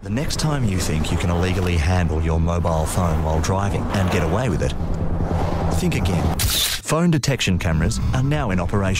The next time you think you can illegally handle your mobile phone while driving and get away with it, think again. Phone detection cameras are now in operation.